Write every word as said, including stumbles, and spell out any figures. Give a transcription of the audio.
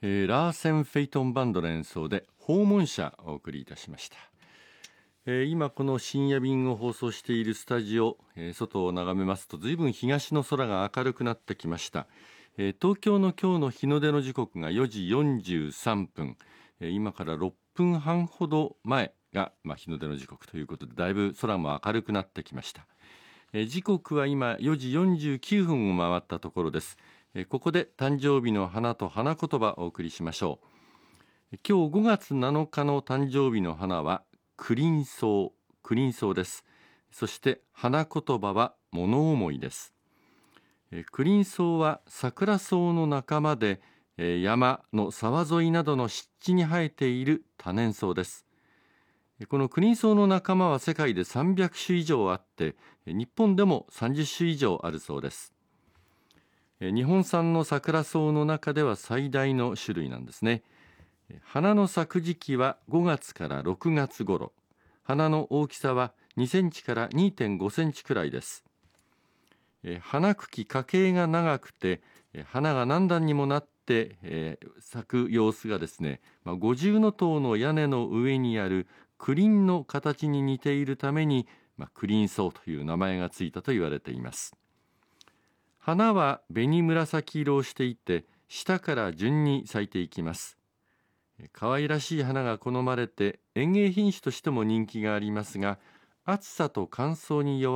えー、ラーセン・フェイトンバンドの演奏で訪問者をお送りいたしました。えー、今この深夜便を放送しているスタジオ、えー、外を眺めますと随分東の空が明るくなってきました。えー、東京の今日の日の出の時刻がよじよんじゅうさんぷん、えー、今からろっぷんはんほど前が、まあ、日の出の時刻ということでだいぶ空も明るくなってきました。えー、時刻は今よじよんじゅうきゅうふんを回ったところです。えー、ここで誕生日の花と花言葉をお送りしましょう。今日ごがつなのかの誕生日の花はクリンソウ、クリンソウです。そして花言葉は物思いです。クリンソウは桜草の仲間で、山の沢沿いなどの湿地に生えている多年草です。このクリンソウの仲間は世界でさんびゃくしゅ以上あって、日本でもさんじゅっしゅ以上あるそうです。日本産の桜草の中では最大の種類なんですね。花の咲く時期はごがつからろくがつ頃。花の大きさはにセンチから にてんごセンチくらいです。花茎花茎が長くて花が何段にもなって、えー、咲く様子がですね、まあ、五重塔の屋根の上にあるクリンの形に似ているために、まあ、クリンソウという名前がついたと言われています。花は紅紫色をしていて下から順に咲いていきます。可愛らしい花が好まれて園芸品種としても人気がありますが、暑さと乾燥に弱い